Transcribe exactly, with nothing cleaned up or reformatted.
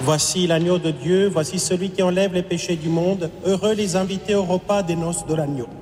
Voici l'agneau de Dieu, voici celui qui enlève les péchés du monde. Heureux les invités au repas des noces de l'agneau.